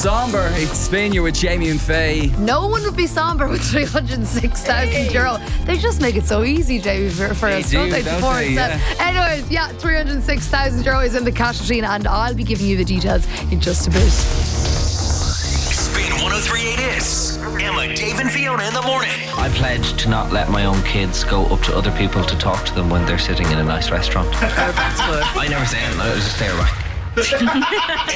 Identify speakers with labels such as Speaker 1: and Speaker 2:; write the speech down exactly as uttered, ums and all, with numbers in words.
Speaker 1: somber. It's Spin, you're with Jamie and Faye.
Speaker 2: No one would be somber with three hundred six thousand euro. They just make it so easy, Jamie, for, for
Speaker 1: They
Speaker 2: us,
Speaker 1: do,
Speaker 2: don't they?
Speaker 1: don't
Speaker 2: Before
Speaker 1: they?
Speaker 2: it's set.
Speaker 1: Yeah.
Speaker 2: Anyways, yeah, three hundred six thousand euro is in the cash machine, and I'll be giving you the details in just a bit.
Speaker 3: Spin one oh three point eight is Emma, Dave and Fiona in the morning.
Speaker 4: I pledge to not let my own kids go up to other people to talk to them when they're sitting in a nice restaurant.
Speaker 2: That's good.
Speaker 4: I never say anything, I just stare back.